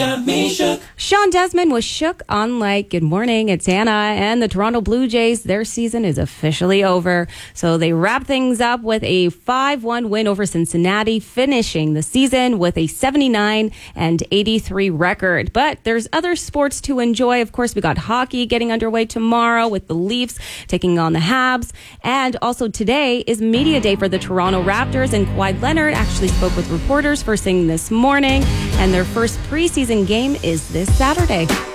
Sean Desmond was shook on like, good morning, it's Anna, and the Toronto Blue Jays, their season is officially over. So they wrap things up with a 5-1 win over Cincinnati, finishing the season with a 79-83 record. But there's other sports to enjoy. Of course, we got hockey getting underway tomorrow with the Leafs taking on the Habs. And also today is media day for the Toronto Raptors, and Kawhi Leonard actually spoke with reporters first thing this morning, and their first preseason game is this Saturday.